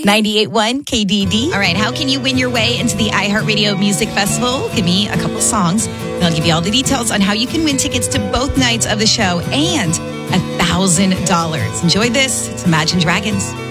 98.1 KDD. All right, how can you win your way into the iHeartRadio Music Festival? Give me a couple songs, and I'll give you all the details on how you can win tickets to both nights of the show and $1,000. Enjoy this. It's Imagine Dragons.